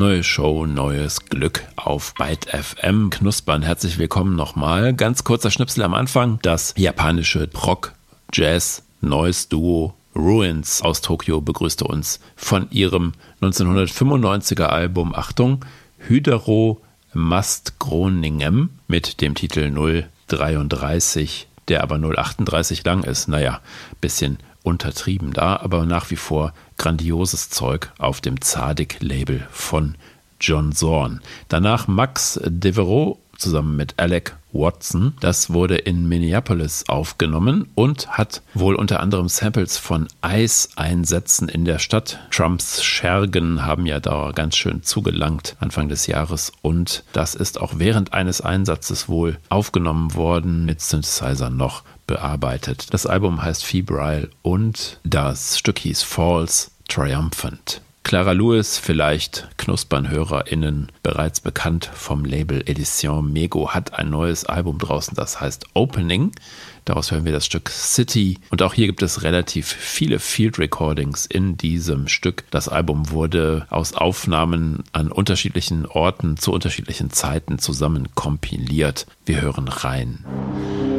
Neue Show, neues Glück auf Byte FM. Knuspern, herzlich willkommen nochmal. Ganz kurzer Schnipsel am Anfang. Das japanische Rock-Jazz-Noise-Duo Ruins aus Tokio begrüßte uns von ihrem 1995er Album, Achtung, Hydero Must Groningen mit dem Titel 033, der aber 038 lang ist. Naja, bisschen untertrieben da, aber nach wie vor grandioses Zeug auf dem Tzadik-Label von John Zorn. Danach Max Devereaux zusammen mit Alec Watson. Das wurde in Minneapolis aufgenommen und hat wohl unter anderem Samples von Eiseinsätzen in der Stadt. Trumps Schergen haben ja da ganz schön zugelangt Anfang des Jahres und das ist auch während eines Einsatzes wohl aufgenommen worden, mit Synthesizer noch bearbeitet. Das Album heißt Febrile und das Stück hieß Falls Triumphant. Clara Lewis, vielleicht KnuspernhörerInnen bereits bekannt vom Label Edition Mego, hat ein neues Album draußen, das heißt Opening. Daraus hören wir das Stück City und auch hier gibt es relativ viele Field Recordings in diesem Stück. Das Album wurde aus Aufnahmen an unterschiedlichen Orten zu unterschiedlichen Zeiten zusammen kompiliert. Wir hören rein.